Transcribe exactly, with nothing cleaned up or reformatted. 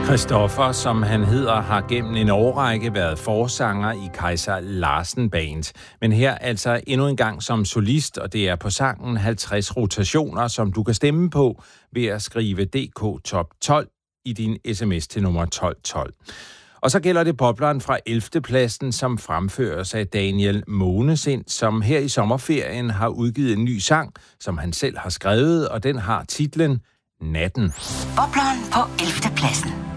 Christoffer, som han hedder, har gennem en årrække været forsanger i Kaiser Larsen Band. Men her altså endnu en gang som solist, og det er på sangen halvtreds rotationer, som du kan stemme på ved at skrive D K Top tolv i din sms til nummer tolv tolv. Og så gælder det bobleren fra ellevte pladsen, som fremføres af Daniel Månesind, som her i sommerferien har udgivet en ny sang, som han selv har skrevet, og den har titlen Natten. Bobleren på ellevte pladsen.